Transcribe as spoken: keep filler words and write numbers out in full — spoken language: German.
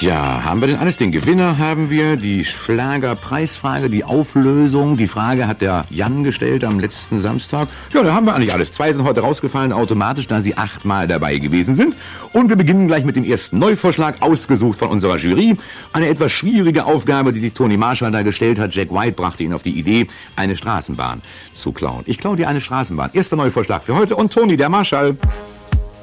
Tja, haben wir denn alles? Den Gewinner haben wir, die Schlagerpreisfrage, die Auflösung. Die Frage hat der Jan gestellt am letzten Samstag. Ja, da haben wir eigentlich alles. Zwei sind heute rausgefallen automatisch, da sie achtmal dabei gewesen sind. Und wir beginnen gleich mit dem ersten Neuvorschlag, ausgesucht von unserer Jury. Eine etwas schwierige Aufgabe, die sich Toni Marshall da gestellt hat. Jack White brachte ihn auf die Idee, eine Straßenbahn zu klauen. Ich klaue dir eine Straßenbahn. Erster Neuvorschlag für heute und Toni, der Marshall.